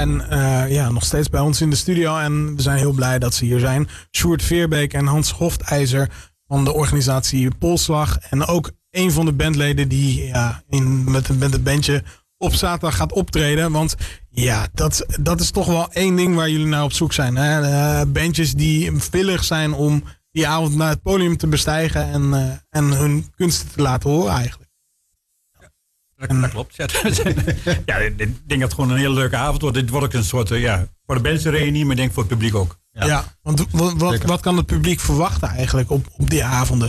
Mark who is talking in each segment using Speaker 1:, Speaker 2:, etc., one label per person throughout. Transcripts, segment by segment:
Speaker 1: zijn nog steeds bij ons in de studio. En we zijn heel blij dat ze hier zijn. Sjoerd Veerbeek en Hans Hoftijzer van de organisatie Polslag. En ook een van de bandleden die met het bandje op zaterdag gaat optreden. Want ja, dat is toch wel één ding waar jullie naar op zoek zijn. Hè? Bandjes die willig zijn om die avond naar het podium te bestijgen en hun kunsten te laten horen eigenlijk.
Speaker 2: Dat klopt. Ja, ik denk dat het gewoon een hele leuke avond wordt. Dit wordt ook een soort, voor de bands een reunie, maar ik denk voor het publiek ook.
Speaker 1: Ja, want wat kan het publiek verwachten eigenlijk op die avonden?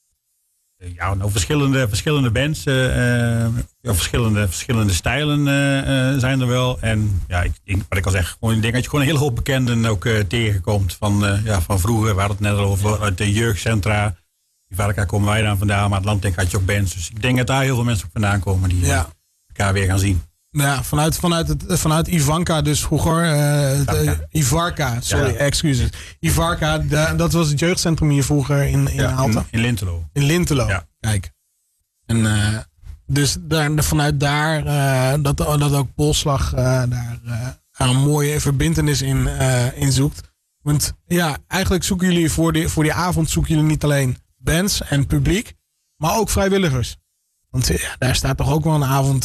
Speaker 2: Ja, nou, verschillende bands, verschillende stijlen zijn er wel. En ja, wat ik al zeg, ik denk dat je gewoon een hele hoop bekenden ook tegenkomt van vroeger. We hadden het net al over uit de jeugdcentra. Waar komen wij dan vandaan, maar het land denk had je ook bands. Dus ik denk dat daar heel veel mensen ook vandaan komen die elkaar weer gaan zien.
Speaker 1: Ja, vanuit Ivanka dus vroeger. Ivarka, excuses. Ivarka, dat was het jeugdcentrum hier vroeger in Aalten.
Speaker 2: In Lintelo.
Speaker 1: In Lintelo, kijk. En dus vanuit daar, dat ook Polslag daar een mooie verbintenis in zoekt. Want ja, eigenlijk zoeken jullie voor die avond zoeken jullie niet alleen bands en publiek, maar ook vrijwilligers. Want daar staat toch ook wel een avond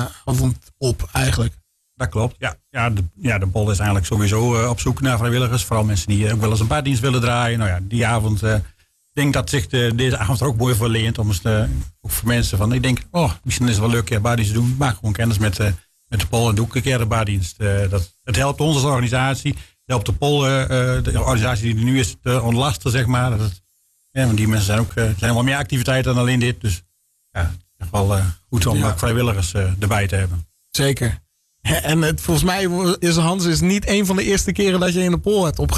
Speaker 1: op eigenlijk.
Speaker 2: Dat klopt. De Pol is eigenlijk sowieso op zoek naar vrijwilligers. Vooral mensen die ook wel eens een paarddienst willen draaien. Nou ja, die avond, ik denk dat zich deze avond er ook mooi voor leent. Om ook voor mensen van, ik denk, misschien is het wel leuk een keer paarddienst te doen. Maak gewoon kennis met de Pol en doe ik een keer de paarddienst. Het helpt ons als organisatie. Het helpt de Pol, de organisatie die er nu is, te ontlasten, zeg maar. Want die mensen zijn wel meer activiteiten dan alleen dit. Dus ja, het is wel goed om ook vrijwilligers erbij te hebben.
Speaker 1: Zeker. En volgens mij is Hans niet een van de eerste keren dat je in de Pol hebt opgegeven.